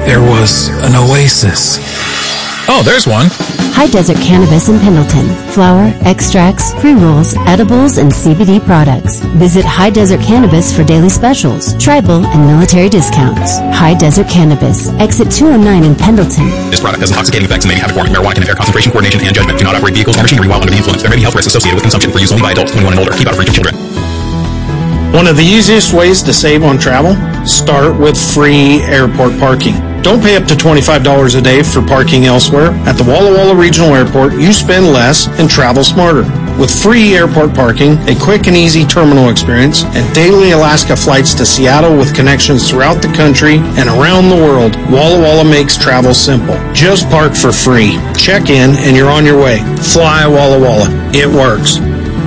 there was an oasis. Oh, there's one. High Desert Cannabis in Pendleton. Flower, extracts, pre-rolls, edibles, and CBD products. Visit High Desert Cannabis for daily specials, tribal, and military discounts. High Desert Cannabis, exit 209 in Pendleton. This product has intoxicating effects and may be habit-forming. Marijuana can impair concentration, coordination, and judgment. Do not operate vehicles or machinery while under the influence. There may be health risks associated with consumption. For use only by adults 21 and older. Keep out of reach of children. One of the easiest ways to save on travel? Start with free airport parking. Don't pay up to $25 a day for parking elsewhere. At the Walla Walla Regional Airport, you spend less and travel smarter. With free airport parking, a quick and easy terminal experience, and daily Alaska flights to Seattle with connections throughout the country and around the world, Walla Walla makes travel simple. Just park for free. Check in and you're on your way. Fly Walla Walla. It works.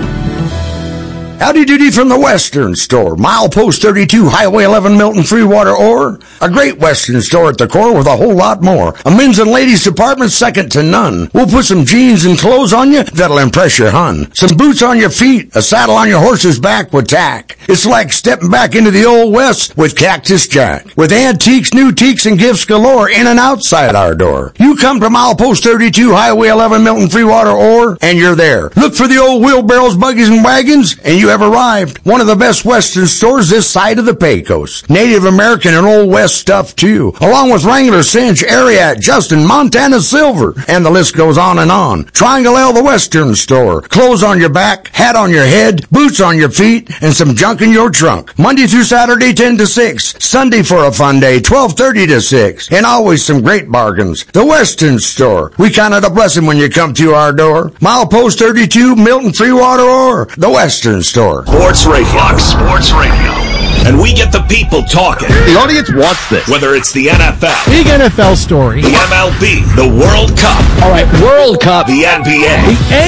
Howdy doody from the Western Store. Milepost 32, Highway 11, Milton, Freewater, Ore. A great Western store at the core with a whole lot more. A men's and ladies department second to none. We'll put some jeans and clothes on you that'll impress your hun. Some boots on your feet, a saddle on your horse's back with tack. It's like stepping back into the old West with Cactus Jack. With antiques, new teaks, and gifts galore in and outside our door. You come to Milepost 32, Highway 11, Milton, Freewater, Ore, and you're there. Look for the old wheelbarrows, buggies, and wagons, and you have arrived. One of the best Western stores this side of the Pecos. Native American and Old West stuff too, along with Wrangler, Cinch, Ariat, Justin, Montana Silver, and the list goes on and on. Triangle L, the Western Store. Clothes on your back, hat on your head, boots on your feet, and some junk in your trunk. Monday through Saturday, 10 to 6. Sunday for a fun day, 12:30 to 6. And always some great bargains. The Western Store. We count it a blessing when you come to our door. Milepost 32, Milton, Freewater, Ore. The Western Store. Sports Radio. Fox Sports Radio. And we get the people talking. The audience wants this. Whether it's the NFL. Big NFL story. The MLB. The World Cup. All right, World Cup. The NBA.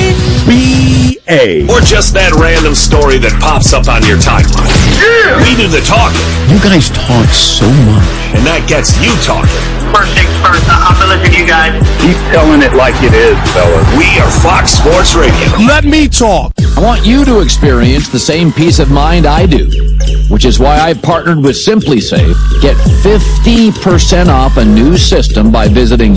The NBA. Or just that random story that pops up on your timeline. Yeah! We do the talking. You guys talk so much. And that gets you talking. First things first, I'm gonna listen to you guys. Keep telling it like it is, fellas. We are Fox Sports Radio. Let me talk. I want you to experience the same peace of mind I do, which is why I partnered with SimpliSafe. Get 50% off a new system by visiting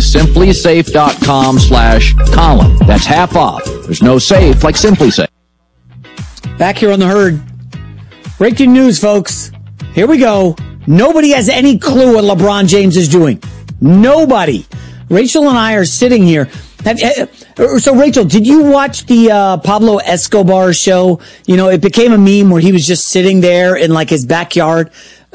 simplysafe.com/Colin. That's half off. There's no safe like SimpliSafe. Back here on the herd. Breaking news, folks. Here we go. Nobody has any clue what LeBron James is doing. Nobody. Rachel and I are sitting here. So, Rachel, did you watch the Pablo Escobar show? You know, it became a meme where he was just sitting there in, like, his backyard.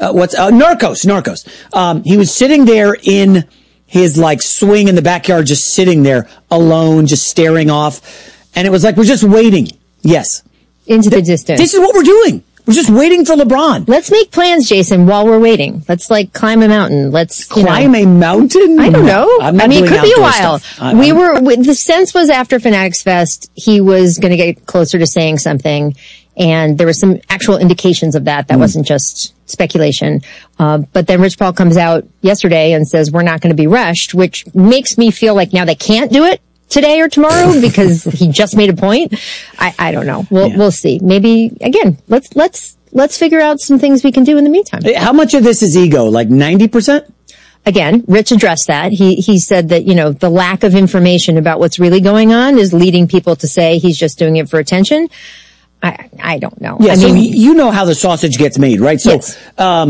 Narcos. He was sitting there in his, like, swing in the backyard, just sitting there alone, just staring off. And it was like, we're just waiting. Yes. Into the distance. This is what we're doing. We're just waiting for LeBron. Let's make plans, Jason, while we're waiting. Let's, like, climb a mountain. Let's climb a mountain? I don't know. I mean, it could be a while. The sense was after Fanatics Fest, he was going to get closer to saying something. And there were some actual indications of that. That wasn't just speculation. But then Rich Paul comes out yesterday and says, we're not going to be rushed, which makes me feel like now they can't do it today or tomorrow because he just made a point. I don't know. We'll see. Maybe again, let's figure out some things we can do in the meantime. How much of this is ego? Like 90%? Again, Rich addressed that. He said that, the lack of information about what's really going on is leading people to say he's just doing it for attention. I don't know. Yeah, so you know how the sausage gets made, right? So, yes.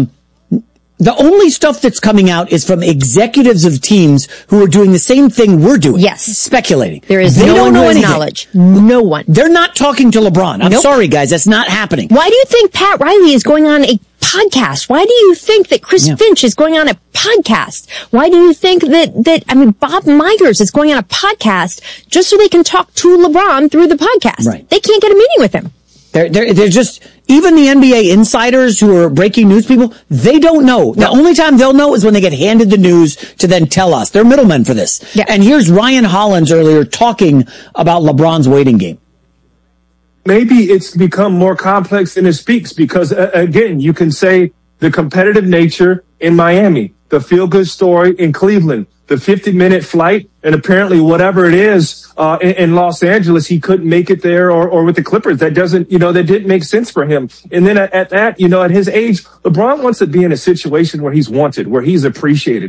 The only stuff that's coming out is from executives of teams who are doing the same thing we're doing. Yes. Speculating. There is no one who has knowledge. No one. They're not talking to LeBron. I'm sorry, guys. That's not happening. Why do you think Pat Riley is going on a podcast? Why do you think that Chris Finch is going on a podcast? Why do you think that Bob Myers is going on a podcast just so they can talk to LeBron through the podcast? Right. They can't get a meeting with him. They're just, even the NBA insiders who are breaking news people, they don't know. The only time they'll know is when they get handed the news to then tell us. They're middlemen for this. Yeah. And here's Ryan Hollins earlier talking about LeBron's waiting game. Maybe it's become more complex than it speaks because, again, you can say the competitive nature in Miami, the feel-good story in Cleveland, the 50-minute flight, and apparently whatever it is in Los Angeles, he couldn't make it there or with the Clippers. That doesn't, that didn't make sense for him. And then at his age, LeBron wants to be in a situation where he's wanted, where he's appreciated.